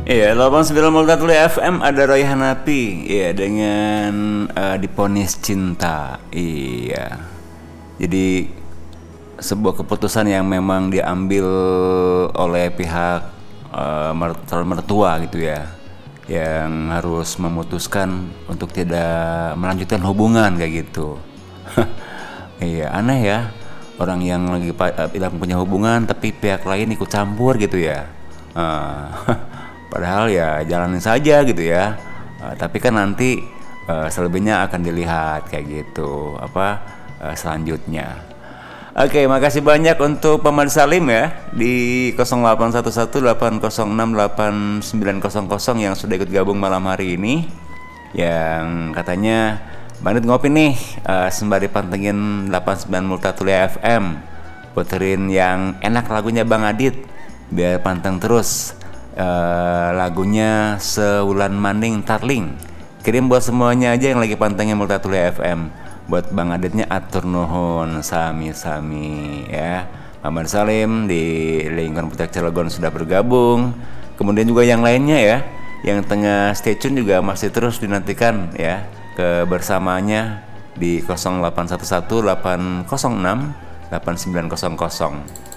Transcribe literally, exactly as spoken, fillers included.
Iya, delapan puluh sembilan koma satu F M ada Roy Hanapi. Iya, dengan uh, Diponis Cinta. Iya. Jadi sebuah keputusan yang memang diambil oleh pihak uh, calon mertua gitu ya, yang harus memutuskan untuk tidak melanjutkan hubungan kayak gitu. Iya, aneh ya. Orang yang lagi tidak punya hubungan tapi pihak lain ikut campur gitu ya. Uh, padahal ya jalanin saja gitu ya. Uh, tapi kan nanti uh, selebihnya akan dilihat kayak gitu apa uh, selanjutnya. Oke, makasih banyak untuk Paman Salim ya di nol delapan satu satu delapan nol enam delapan sembilan nol nol yang sudah ikut gabung malam hari ini. Yang katanya Bandit ngopi nih uh, sembari pantengin delapan puluh sembilan Multatuli F M. Puterin yang enak lagunya Bang Adit biar panteng terus uh, lagunya Sewulan Maning Tarling. Kirim buat semuanya aja yang lagi pantengin Multatuli F M. Buat Bang Aditnya atur nuhun sami-sami ya. Paman Salim di lingkungan Puncak Cilegon sudah bergabung. Kemudian juga yang lainnya ya, yang tengah stay tune juga masih terus dinantikan ya kebersamanya di nol delapan satu satu delapan nol enam delapan sembilan nol nol.